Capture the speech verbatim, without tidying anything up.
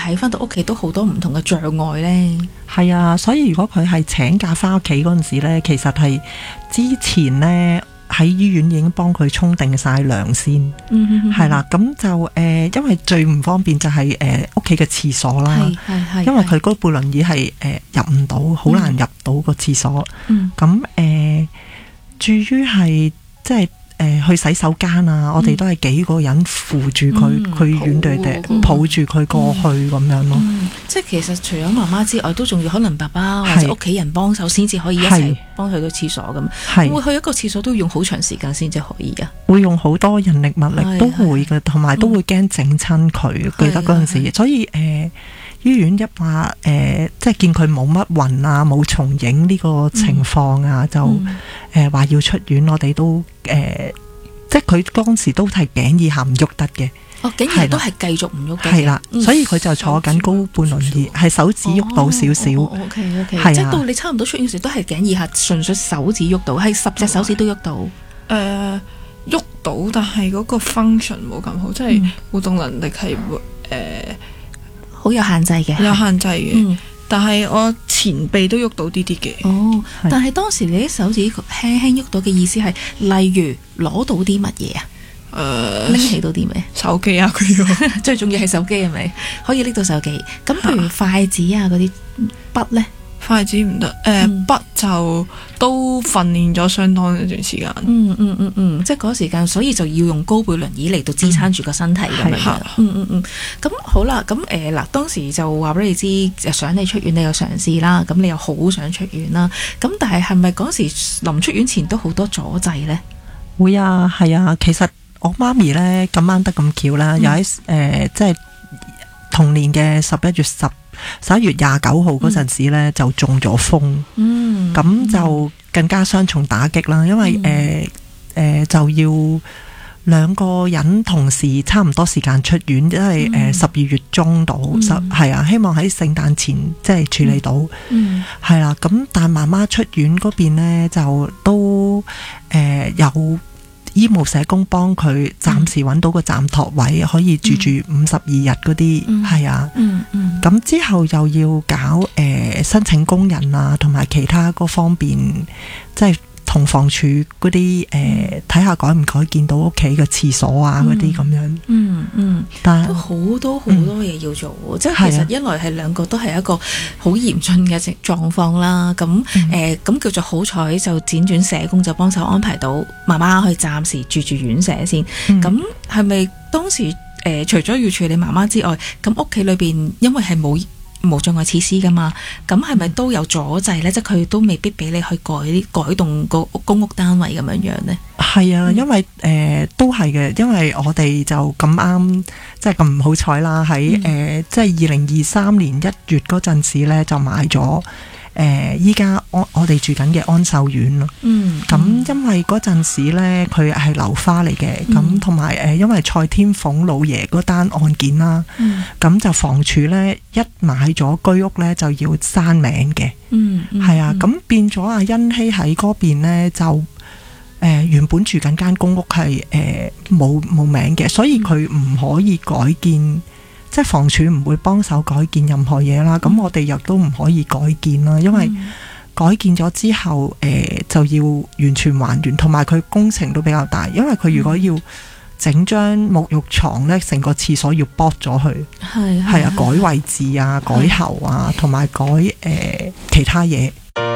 睇翻到屋企都好多唔同嘅障礙呢？ 係啊，所以如果佢係請假翻屋企嗰陣時呢，其實係之前呢喺醫院已經幫佢沖定晒涼先，係、嗯嗯、啦，咁就誒、呃，因為最唔方便就係誒屋企嘅廁所啦，因為佢嗰部輪椅係誒、呃、入唔到，好難入到個廁所，咁誒、嗯呃，至於係即係。誒、呃，去洗手間啊！嗯、我哋都係幾個人扶住佢，佢遠地地抱住佢過去咁、嗯、樣咯、 嗯。即係其實除咗媽媽之外，都仲要可能爸爸或者屋企人幫手，先至可以一齊幫佢去到廁所咁。係會去一個廁所都要用好長時間先至可以噶。會用好多人力物力都會嘅，同埋都會驚整親佢。記得嗰陣時，所以誒。呃醫院一話誒、呃，即係見佢冇乜暈啊，冇重影呢個情況啊，嗯、就誒話、呃、要出院，我哋都誒、呃，即係佢當時都係頸以下唔喐得嘅。哦，頸以下都係繼續唔喐得。係啦，所以佢就坐緊高半輪椅，係手指喐到少少。 O K O K，即係到你差唔多出院時，都係頸以下純粹手指喐到，係十隻手指都喐到。誒、 嗯，喐、呃、到，但係嗰個 function 冇咁好，即係活動能力係誒。呃好有限制嘅， 有限制嘅、嗯，但係我前臂都喐到啲啲嘅。哦， 但係當時你啲手指輕輕喐到嘅意思係，例如攞到啲乜嘢啊？誒、呃，拎起到啲咩？手機啊，佢最重要係手機係咪？可以拎到手機。咁譬如筷子啊，嗰啲筆咧？ 筷子唔得，誒、呃嗯、筆就都訓練咗相當一段時間。 嗯嗯嗯嗯，即係嗰個時間，所以就要用高背輪椅嚟到支撐住個身體咁樣。嗯嗯嗯，咁好啦，咁誒嗱，當時就話俾你知，想你出院，你有嘗試啦，咁你又好想出院啦，咁但係係咪嗰時臨出院前都好多阻滯呢？ 會啊，係啊，其實我媽咪呢，咁啱得咁巧啦，又喺誒即係同年嘅十一月十。十一月廿九號嗰陣時咧、嗯、就中咗風，咁、嗯、就更加雙重打擊啦。因為誒誒、嗯呃呃、就要兩個人同時差唔多時間出院，因為誒十二月中到，係、嗯、啊，希望喺聖誕前即係處理到，係、嗯、啦。咁但係媽媽出院嗰邊咧就都誒、呃、有。醫務社工幫佢暫時揾到個暫托位，嗯、可以住住五十二日嗰啲，係、嗯、啊。咁、嗯嗯、之後又要搞誒、呃、申請工人啊，同埋其他嗰方面，即係同房署嗰啲誒睇下改唔改建到屋企嘅廁所啊嗰啲咁樣。嗯嗯，但係都好多好多嘢要做，嗯、即係其實一來係兩個都係一個好嚴峻嘅狀況啦。咁誒咁叫做好彩就輾轉社工就幫手安排到媽媽去暫時住住院舍先。咁係咪當時誒、呃、除咗要處理媽媽之外，咁屋企裏邊因為係冇無障礙設施噶嘛，咁係咪都有阻滯呢？即係佢都未必俾你去改改動個公屋單位咁樣樣呢？ 係啊，因為誒、呃、都係嘅，因為我哋就咁啱，即係咁唔好彩啦。喺誒即係二零二三年一月嗰陣時呢，就買咗誒依家我我哋住緊嘅安秀院咯。嗯，咁因為嗰陣時呢，佢係樓花嚟嘅，咁同埋誒因為蔡天鳳老爺嗰單案件啦，咁、嗯、就房署呢，一買咗居屋呢，就要刪名嘅。嗯，係、嗯、啊，咁變咗阿欣希喺嗰邊呢，就誒、呃、原本住緊間公屋係誒冇冇名嘅，所以佢唔可以改建。嗯，即係房署唔會幫手改建任何嘢啦，咁、嗯、我哋亦都唔可以改建啦，因為改建咗之後，誒、呃、就要完全還原，同埋佢工程都比較大，因為佢如果要整張沐浴床咧，成個廁所要剝咗佢，係係啊，改位置啊，改喉啊，同埋改誒、呃、其他嘢。